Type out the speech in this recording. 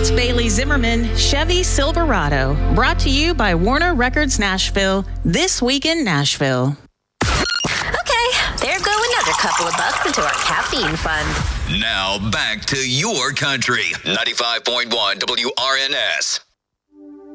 That's Bailey Zimmerman, Chevy Silverado. Brought to you by Warner Records Nashville, This Week in Nashville. Okay, there go another couple of bucks into our caffeine fund. Now back to your country. 95.1 WRNS.